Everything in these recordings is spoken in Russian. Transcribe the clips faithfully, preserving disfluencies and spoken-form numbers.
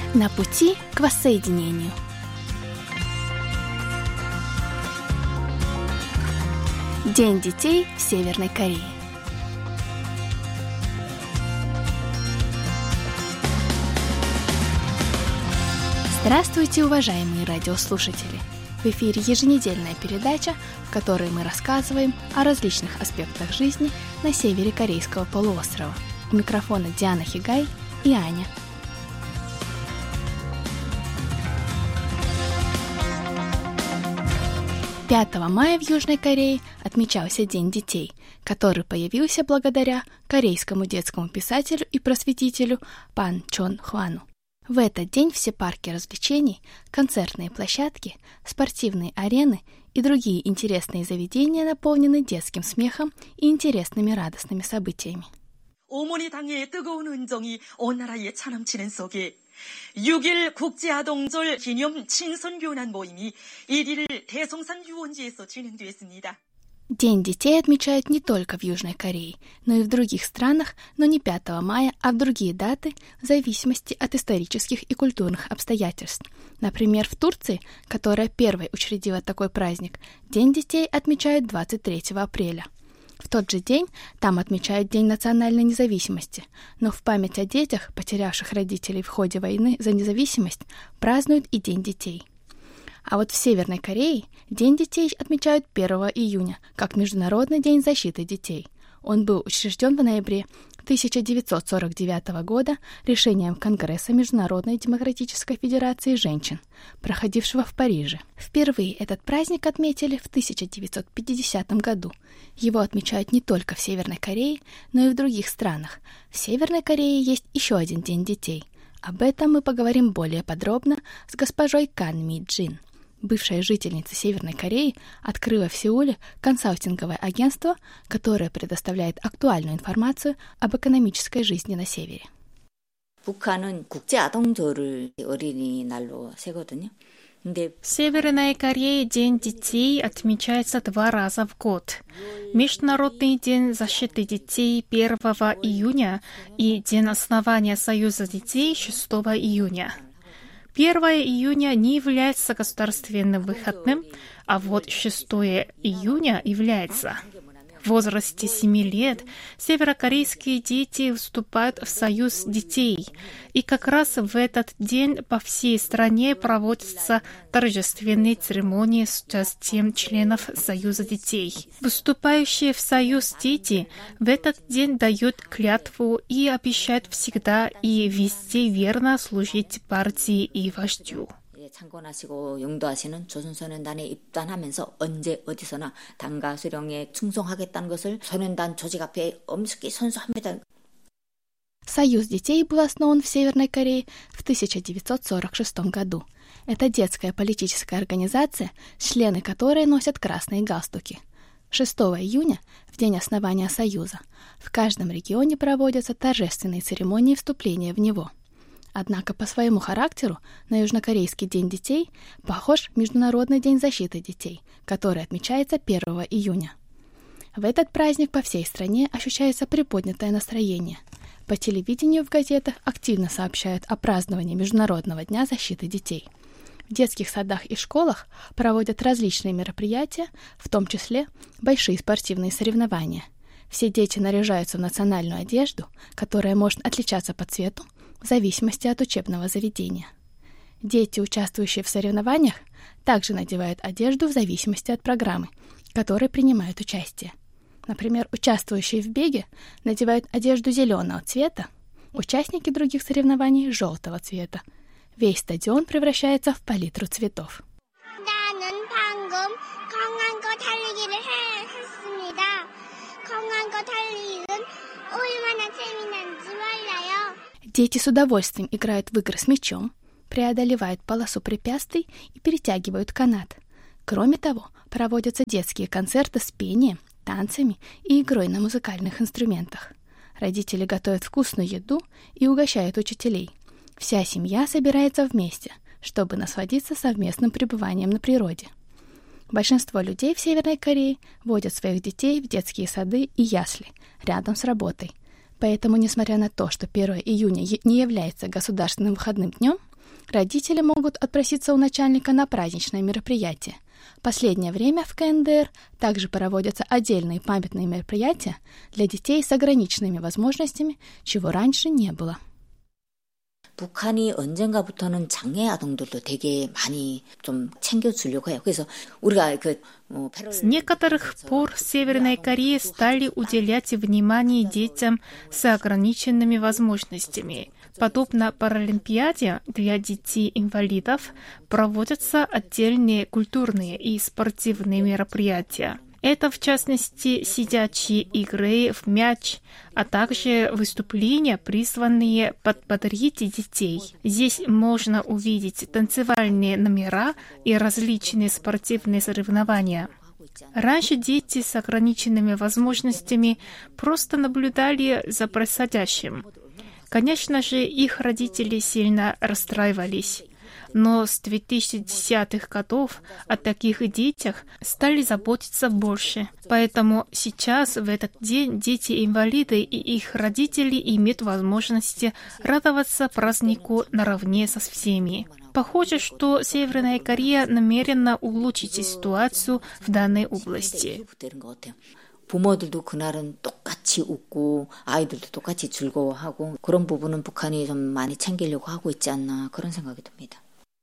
На пути к воссоединению. День детей в Северной Корее. Здравствуйте, уважаемые радиослушатели! В эфире еженедельная передача, в которой мы рассказываем о различных аспектах жизни на севере Корейского полуострова. У микрофона Диана Хигай и Аня. пятого мая в Южной Корее отмечался День детей, который появился благодаря корейскому детскому писателю и просветителю Пан Чон Хвану. В этот день все парки развлечений, концертные площадки, спортивные арены и другие интересные заведения наполнены детским смехом и интересными радостными событиями. 어머니 당의 뜨거운 은정이 온 나라에 차넘치는 속에 육일 국제아동절 기념 친선교난 모임이 일 일 대성산 유원지에서 진행됐습니다. День детей отмечают не только в Южной Корее, но и в других странах, но не пятого мая, а в другие даты, в зависимости от исторических и культурных обстоятельств. Например, в Турции, которая первой учредила такой праздник, День детей отмечают двадцать третьего апреля. В тот же день там отмечают День национальной независимости, но в память о детях, потерявших родителей в ходе войны за независимость, празднуют и День детей. А вот в Северной Корее День детей отмечают первого июня, как Международный день защиты детей. Он был учрежден в ноябре тысяча девятьсот сорок девятого года решением Конгресса Международной демократической федерации женщин, проходившего в Париже. Впервые этот праздник отметили в тысяча девятьсот пятидесятом году. Его отмечают не только в Северной Корее, но и в других странах. В Северной Корее есть еще один День детей. Об этом мы поговорим более подробно с госпожой Кан Ми Джин. Бывшая жительница Северной Кореи открыла в Сеуле консалтинговое агентство, которое предоставляет актуальную информацию об экономической жизни на севере. 북한은 국제 아동절을 어린이날로 세거든요. В Северной Корее День детей отмечается два раза в год. Международный день защиты детей первого июня и День основания Союза детей шестого июня. первого июня не является государственным выходным, а вот шестого июня является. В возрасте семи лет северокорейские дети вступают в Союз детей, и как раз в этот день по всей стране проводятся торжественные церемонии с участием членов Союза детей. Вступающие в Союз дети в этот день дают клятву и обещают всегда и везде верно служить партии и вождю. 창건하시고 용도하시는 조선소년단에 입단하면서 언제 어디서나 당과 수령에 충성하겠다는 것을 소년단 조직 앞에 엄숙히 선수합니다. Союз детей был основан в Северной Корее в тысяча девятьсот сорок шестом году. Это детская политическая организация, члены которой носят красные галстуки. шестого июня, в день основания Союза, в каждом регионе проводятся торжественные церемонии вступления в него. Однако по своему характеру на Южнокорейский День детей похож Международный день защиты детей, который отмечается первого июня. В этот праздник по всей стране ощущается приподнятое настроение. По телевидению, в газетах активно сообщают о праздновании Международного дня защиты детей. В детских садах и школах проводят различные мероприятия, в том числе большие спортивные соревнования. Все дети наряжаются в национальную одежду, которая может отличаться по цвету, в зависимости от учебного заведения. Дети, участвующие в соревнованиях, также надевают одежду в зависимости от программы, в которой принимают участие. Например, участвующие в беге надевают одежду зеленого цвета, участники других соревнований – желтого цвета. Весь стадион превращается в палитру цветов. 나는 방금 강한 거 달리기를 했습니다. 강한 거 달리기는 얼마나 재미난지 몰라요. Дети с удовольствием играют в игры с мячом, преодолевают полосу препятствий и перетягивают канат. Кроме того, проводятся детские концерты с пением, танцами и игрой на музыкальных инструментах. Родители готовят вкусную еду и угощают учителей. Вся семья собирается вместе, чтобы насладиться совместным пребыванием на природе. Большинство людей в Северной Корее водят своих детей в детские сады и ясли рядом с работой. Поэтому, несмотря на то, что первого июня не является государственным выходным днем, Родители могут отпроситься у начальника на праздничное мероприятие. В последнее время в КНДР также проводятся отдельные памятные мероприятия для детей с ограниченными возможностями, чего раньше не было. 북한이 언젠가부터는 장애 아동들도 되게 많이 좀 챙겨주려고 해요. 그래서 우리가 그 С некоторых пор в Северной Корее стали уделять внимание детям с ограниченными возможностями. Подобно Паралимпиаде для детей-инвалидов проводятся отдельные культурные и спортивные мероприятия. Это, в частности, сидячие игры в мяч, а также выступления, призванные подбодрить детей. Здесь можно увидеть танцевальные номера и различные спортивные соревнования. Раньше дети с ограниченными возможностями просто наблюдали за происходящим. Конечно же, их родители сильно расстраивались. Но с две тысячи десятых годов о таких детях стали заботиться больше. Поэтому сейчас, в этот день, дети-инвалиды и их родители имеют возможность радоваться празднику наравне со всеми. Похоже, что Северная Корея намерена улучшить ситуацию в данной области. 부모들도 그날은 똑같이 웃고 아이들도 똑같이 즐거워하고 그런 부분은 북한이 좀 많이 챙기려고 하고 있지 않나 그런 생각이 듭니다.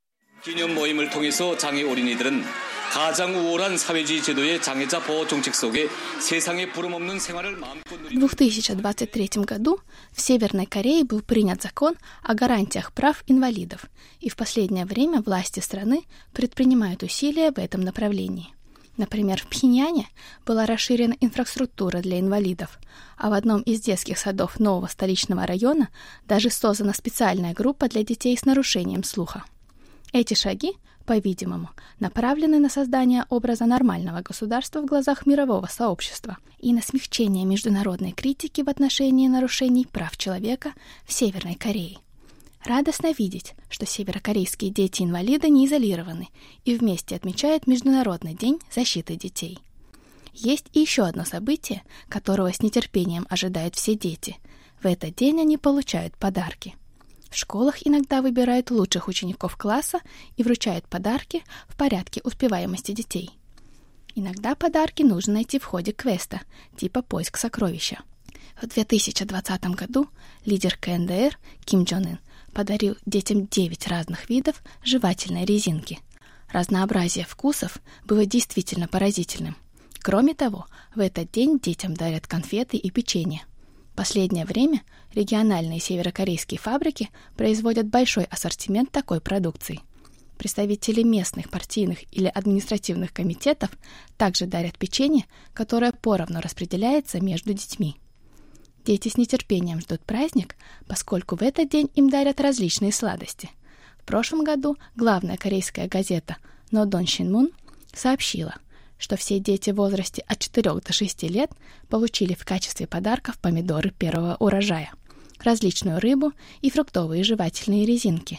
기념 모임을 통해서 장애 어린이들은 가장 우월한 사회주의 제도의 장애자 보호 정책 속에 세상에 부름없는 생활을 마음껏 누리고. В две тысячи двадцать третьем году в Северной Корее был принят закон о гарантиях прав инвалидов, и в последнее время власти страны предпринимают усилия в этом направлении. Например, в Пхеньяне была расширена инфраструктура для инвалидов, а в одном из детских садов нового столичного района даже создана специальная группа для детей с нарушением слуха. Эти шаги, по-видимому, направлены на создание образа нормального государства в глазах мирового сообщества и на смягчение международной критики в отношении нарушений прав человека в Северной Корее. Радостно видеть, что северокорейские дети-инвалиды не изолированы и вместе отмечают Международный день защиты детей. Есть и еще одно событие, которого с нетерпением ожидают все дети. В этот день они получают подарки. В школах иногда выбирают лучших учеников класса и вручают подарки в порядке успеваемости детей. Иногда подарки нужно найти в ходе квеста, типа поиск сокровища. В две тысячи двадцатом году лидер КНДР Ким Чен Ын подарил детям девять разных видов жевательной резинки. Разнообразие вкусов было действительно поразительным. Кроме того, в этот день детям дарят конфеты и печенье. В последнее время региональные северокорейские фабрики производят большой ассортимент такой продукции. Представители местных партийных или административных комитетов также дарят печенье, которое поровну распределяется между детьми. Дети с нетерпением ждут праздник, поскольку в этот день им дарят различные сладости. В прошлом году главная корейская газета Нодон Шинмун сообщила, что все дети в возрасте от четырёх до шести лет получили в качестве подарков помидоры первого урожая, различную рыбу и фруктовые жевательные резинки.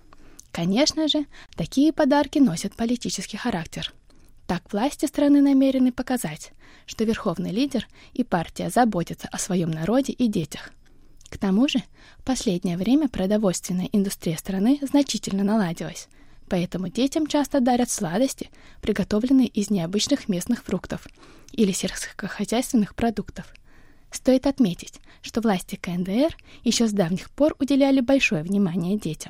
Конечно же, такие подарки носят политический характер. Так власти страны намерены показать, что верховный лидер и партия заботятся о своем народе и детях. К тому же, в последнее время продовольственная индустрия страны значительно наладилась, поэтому детям часто дарят сладости, приготовленные из необычных местных фруктов или сельскохозяйственных продуктов. Стоит отметить, что власти КНДР еще с давних пор уделяли большое внимание детям.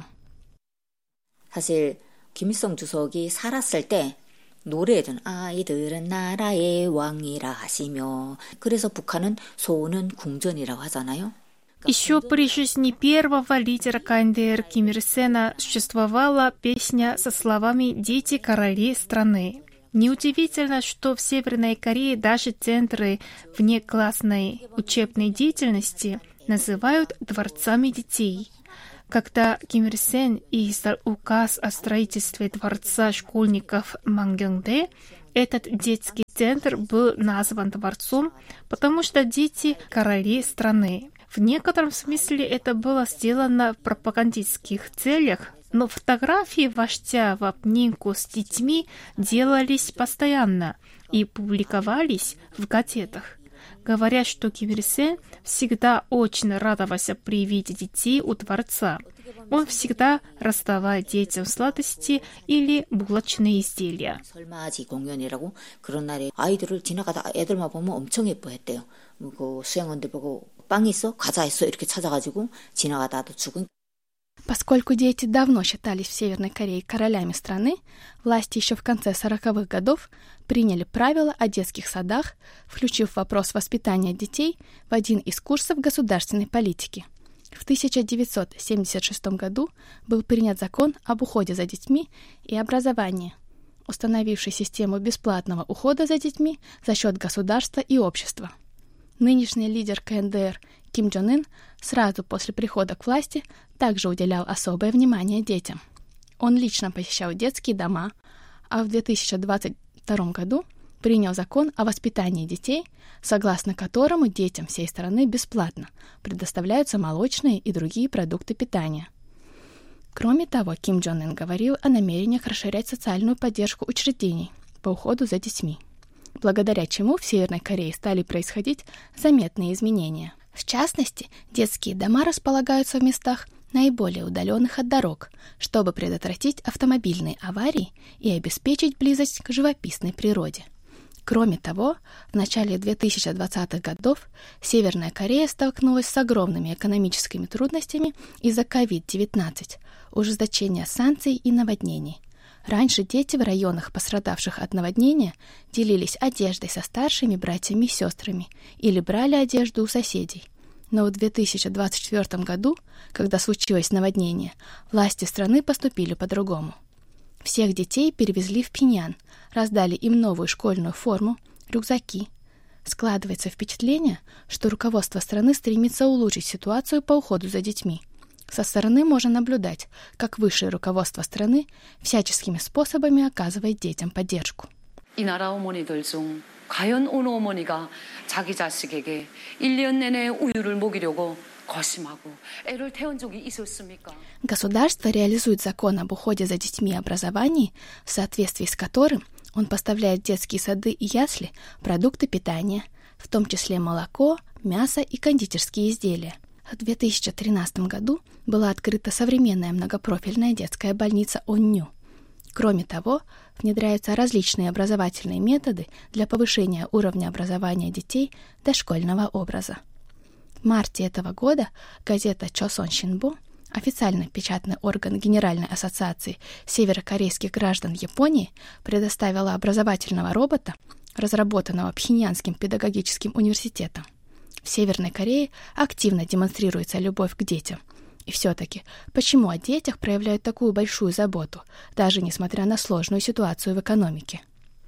사실 김일성 주석이 살았을 때 노래든 아이들은 나라의 왕이라 하시며 그래서 북한은 소는 궁전이라고 하잖아요. Еще при жизни первого лидера КНДР Ким Ир Сена существовала песня со словами «Дети королей страны». Неудивительно, что в Северной Корее даже центры внеклассной учебной деятельности называют дворцами детей. Когда Ким Ир Сен издал указ о строительстве дворца школьников Мангёнгдэ, этот детский центр был назван дворцом, потому что дети – короли страны. В некотором смысле это было сделано в пропагандистских целях, но фотографии вождя в обнимку с детьми делались постоянно и публиковались в газетах. Говорят, что Ким Ир Сен всегда очень радовался при виде детей у дворца. он всегда раздавал детям сладости или булочные изделия. 설맞이 공연이라고 그런 날에 아이들을 지나가다 애들만 보면 엄청 예뻐했대요. 그 수행원들 보고 빵 있어? 과자 있어? 이렇게 찾아가지고 지나가다도 죽은. Поскольку дети давно считались в Северной Корее королями страны, власти еще в конце сороковых годов приняли правила о детских садах, включив вопрос воспитания детей в один из курсов государственной политики. В тысяча девятьсот семьдесят шестом году был принят закон об уходе за детьми и образовании, установивший систему бесплатного ухода за детьми за счет государства и общества. Нынешний лидер КНДР Ким Чен Ын сразу после прихода к власти также уделял особое внимание детям. Он лично посещал детские дома, а в две тысячи двадцать втором году принял закон о воспитании детей, согласно которому детям всей страны бесплатно предоставляются молочные и другие продукты питания. Кроме того, Ким Чен Ын говорил о намерениях расширять социальную поддержку учреждений по уходу за детьми, благодаря чему в Северной Корее стали происходить заметные изменения. В частности, детские дома располагаются в местах, наиболее удаленных от дорог, чтобы предотвратить автомобильные аварии и обеспечить близость к живописной природе. Кроме того, в начале две тысячи двадцатых годов Северная Корея столкнулась с огромными экономическими трудностями из-за ковид девятнадцать, ужесточения санкций и наводнений. Раньше дети в районах, пострадавших от наводнения, делились одеждой со старшими братьями и сестрами или брали одежду у соседей. Но в две тысячи двадцать четвёртом году, когда случилось наводнение, власти страны поступили по-другому. Всех детей перевезли в Пинян, раздали им новую школьную форму, рюкзаки. Складывается впечатление, что руководство страны стремится улучшить ситуацию по уходу за детьми. Со стороны можно наблюдать, как высшее руководство страны всяческими способами оказывает детям поддержку. 이 나라 어머니들 중 과연 어느 어머니가 자기 자식에게 일 년 내내 우유를 먹이려고 거심하고 애를 태운 적이 있었습니까? Государство реализует закон об уходе за детьми и образовании, в соответствии с которым он поставляет в детские сады и ясли продукты питания, в том числе молоко, мясо и кондитерские изделия. В две тысячи тринадцатом году была открыта современная многопрофильная детская больница Онню. Кроме того, внедряются различные образовательные методы для повышения уровня образования детей дошкольного образа. В марте этого года газета Chosun Shinbo, официальный печатный орган Генеральной ассоциации северокорейских граждан Японии, предоставила образовательного робота, разработанного Пхеньянским педагогическим университетом. В Северной Корее активно демонстрируется любовь к детям. И все-таки, почему о детях проявляют такую большую заботу, даже несмотря на сложную ситуацию в экономике?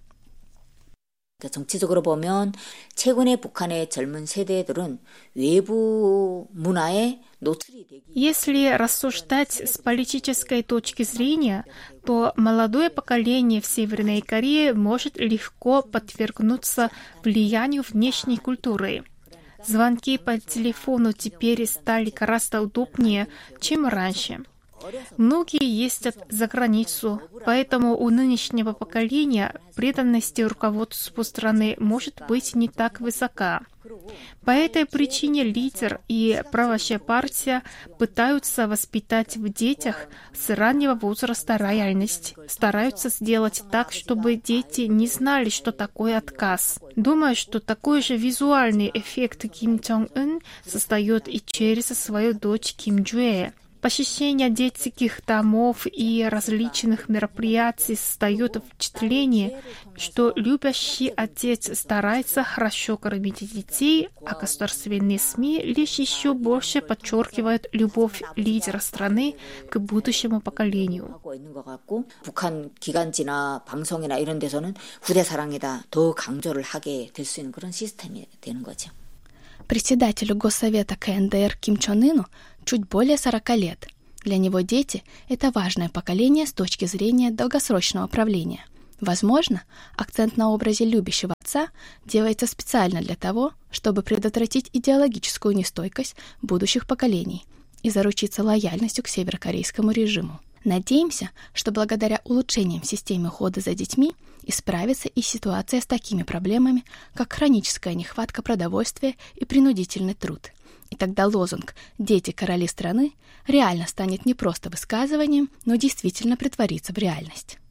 정치적으로 보면 최근에 북한의 젊은 세대들은 외부 문화에 노출이 되기. Если рассуждать с политической точки зрения, то молодое поколение в Северной Корее может легко подвергнуться влиянию внешней культуры. Звонки по телефону теперь стали гораздо удобнее, чем раньше. Многие ездят за границу, поэтому у нынешнего поколения преданность руководству страны может быть не так высока. По этой причине лидер и правящая партия пытаются воспитать в детях с раннего возраста лояльность, стараются сделать так, чтобы дети не знали, что такое отказ. Думаю, что такой же визуальный эффект Ким Чен Ын создает и через свою дочь Ким Чжуэ. Посещение детских домов и различных мероприятий создает впечатление, что любящий отец старается хорошо кормить детей, а государственные СМИ лишь еще больше подчеркивают любовь лидера страны к будущему поколению. 북한 기관지나 방송이나 이런 데서는 후대 사랑이다 더 강조를 하게 될 수 있는 그런 시스템이 되는 거죠. Председателю Госсовета КНДР Ким Чен Ыну чуть более сорока лет. Для него дети – это важное поколение с точки зрения долгосрочного правления. Возможно, акцент на образе любящего отца делается специально для того, чтобы предотвратить идеологическую нестойкость будущих поколений и заручиться лояльностью к северокорейскому режиму. Надеемся, что благодаря улучшениям в системе ухода за детьми исправится и ситуация с такими проблемами, как хроническая нехватка продовольствия и принудительный труд, И тогда лозунг «Дети – короли страны» реально станет не просто высказыванием, но действительно претворится в реальность.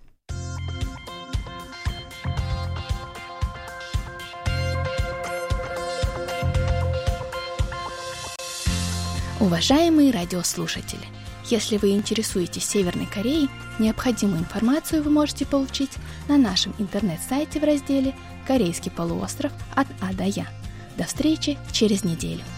Уважаемые радиослушатели, если вы интересуетесь Северной Кореей, необходимую информацию вы можете получить на нашем интернет-сайте в разделе «Корейский полуостров от А до Я». До встречи через неделю.